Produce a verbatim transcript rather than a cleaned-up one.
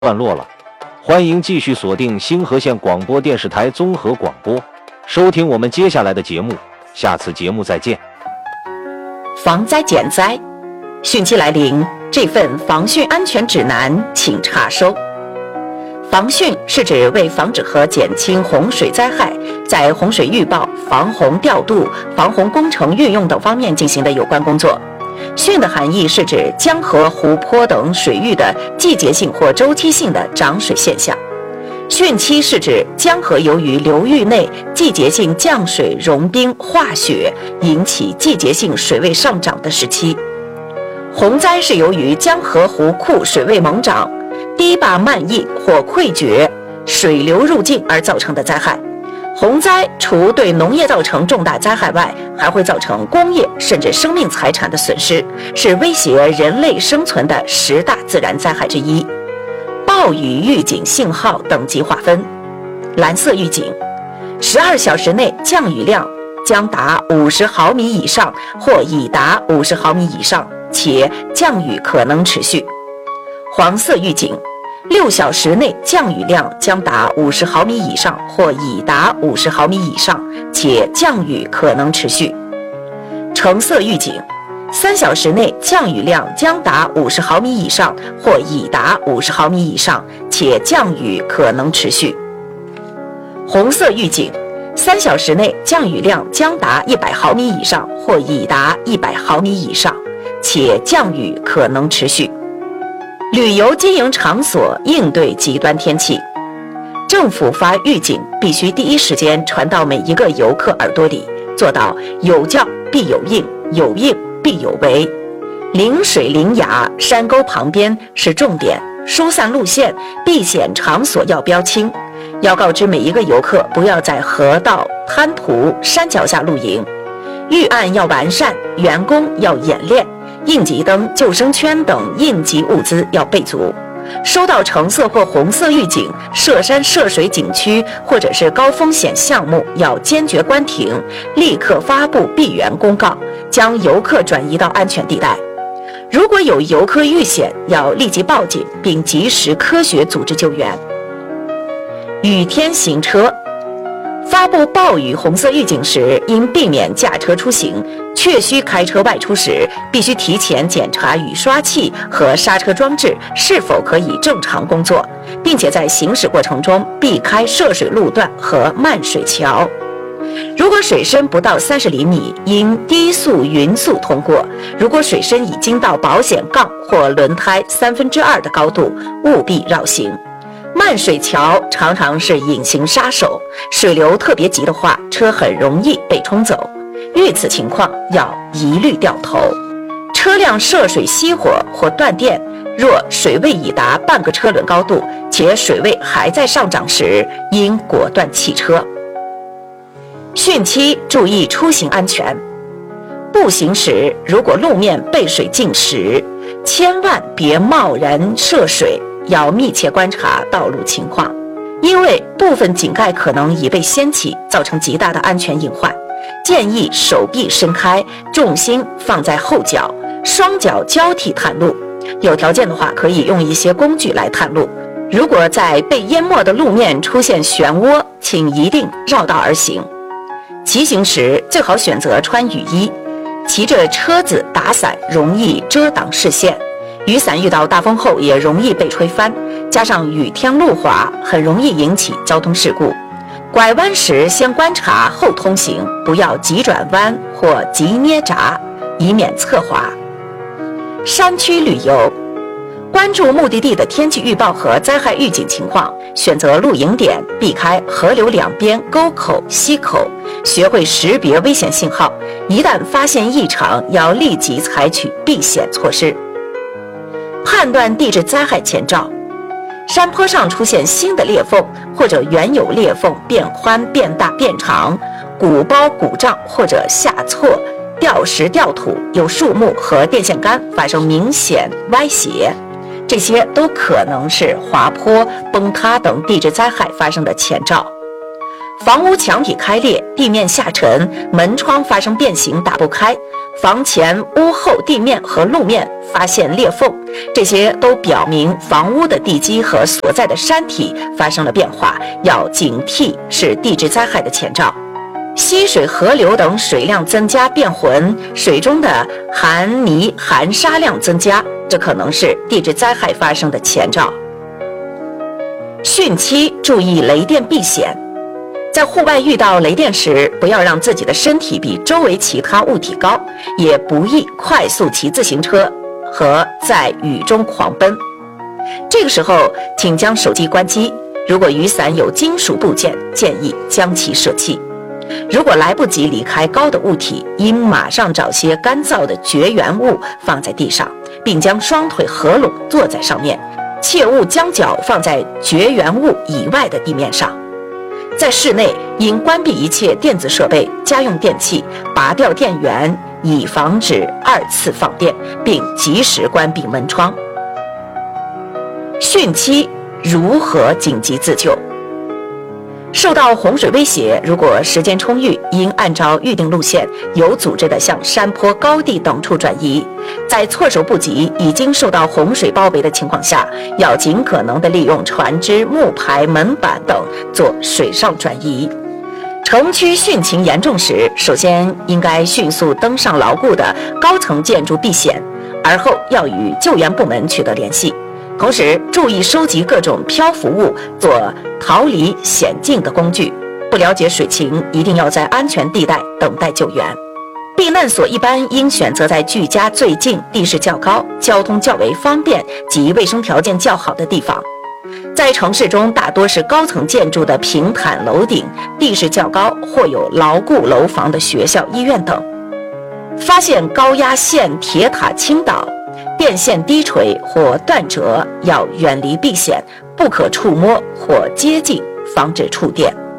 段落了，欢迎继续锁定星河县广播电视台综合广播，收听我们接下来的节目。下次节目再见。 防灾减灾，汛期来临，这份防汛安全指南请查收。防汛是指为防止和减轻洪水灾害，在洪水预报、防洪调度、防洪工程运用等方面进行的有关工作。汛的含义是指江河、湖泊等水域的季节性或周期性的涨水现象。汛期是指江河由于流域内季节性降水、融冰、化雪引起季节性水位上涨的时期。洪灾是由于江河湖库水位猛涨、堤坝漫溢或溃决、水流入境而造成的灾害。洪灾除对农业造成重大灾害外，还会造成工业甚至生命财产的损失，是威胁人类生存的十大自然灾害之一。暴雨预警信号等级划分：蓝色预警，十二小时内降雨量将达五十毫米以上或已达五十毫米以上，且降雨可能持续。黄色预警，六小时内降雨量将达五十毫米以上或已达五十毫米以上，且降雨可能持续。橙色预警，三小时内降雨量将达五十毫米以上或已达五十毫米以上，且降雨可能持续。红色预警，三小时内降雨量将达一百毫米以上或已达一百毫米以上，且降雨可能持续。旅游经营场所应对极端天气，政府发预警必须第一时间传到每一个游客耳朵里，做到有教必有应，有应必有为。临水临崖、山沟旁边是重点，疏散路线、避险场所要标清，要告知每一个游客不要在河道、滩涂、山脚下露营。预案要完善，员工要演练，应急灯、救生圈等应急物资要备足。收到橙色或红色预警，涉山涉水景区或者是高风险项目要坚决关停，立刻发布闭园公告，将游客转移到安全地带。如果有游客遇险，要立即报警，并及时科学组织救援。雨天行车，发布暴雨红色预警时，应避免驾车出行，确需开车外出时，必须提前检查雨刷器和刹车装置是否可以正常工作，并且在行驶过程中避开涉水路段和漫水桥。如果水深不到三十厘米，应低速匀速通过；如果水深已经到保险杠或轮胎三分之二的高度，务必绕行。漫水桥常常是隐形杀手，水流特别急的话，车很容易被冲走。遇此情况，要一律掉头。车辆涉水熄火或断电，若水位已达半个车轮高度，且水位还在上涨时，应果断弃车。汛期注意出行安全。步行时，如果路面被水浸湿，千万别贸然涉水，要密切观察道路情况，因为部分井盖可能已被掀起，造成极大的安全隐患。建议手臂伸开，重心放在后脚，双脚交替探路。有条件的话，可以用一些工具来探路。如果在被淹没的路面出现漩涡，请一定绕道而行。骑行时最好选择穿雨衣，骑着车子打伞容易遮挡视线，雨伞遇到大风后也容易被吹翻，加上雨天路滑，很容易引起交通事故。拐弯时先观察后通行，不要急转弯或急捏闸，以免侧滑。山区旅游，关注目的地的天气预报和灾害预警情况，选择露营点，避开河流两边沟口、溪口，学会识别危险信号，一旦发现异常，要立即采取避险措施。判断地质灾害前兆，山坡上出现新的裂缝，或者原有裂缝变宽、变大、变长，鼓包、鼓胀或者下挫、掉石、掉土，有树木和电线杆发生明显歪斜，这些都可能是滑坡、崩塌等地质灾害发生的前兆。房屋墙体开裂、地面下沉、门窗发生变形打不开， 房前屋后地面和路面发现裂缝，这些都表明房屋的地基和所在的山体发生了变化，要警惕是地质灾害的前兆。溪水、河流等水量增加变浑，水中的含泥含沙量增加，这可能是地质灾害发生的前兆。汛期注意雷电避险，在户外遇到雷电时，不要让自己的身体比周围其他物体高，也不宜快速骑自行车和在雨中狂奔。这个时候，请将手机关机，如果雨伞有金属部件，建议将其舍弃。如果来不及离开高的物体，应马上找些干燥的绝缘物放在地上，并将双腿合拢坐在上面，切勿将脚放在绝缘物以外的地面上。在室内，应关闭一切电子设备、家用电器，拔掉电源，以防止二次放电，并及时关闭门窗。汛期如何紧急自救？受到洪水威胁，如果时间充裕，应按照预定路线有组织地向山坡、高地等处转移。在措手不及、已经受到洪水包围的情况下，要尽可能地利用船只、木牌、门板等做水上转移。城区汛情严重时，首先应该迅速登上牢固的高层建筑避险，而后要与救援部门取得联系。同时，注意收集各种漂浮物，做逃离险境的工具。不了解水情，一定要在安全地带等待救援。避难所一般应选择在距家最近、地势较高、交通较为方便及卫生条件较好的地方。在城市中，大多是高层建筑的平坦楼顶，地势较高或有牢固楼房的学校、医院等。发现高压线、铁塔倾倒、电线低垂或断折，要远离避险，不可触摸或接近，防止触电。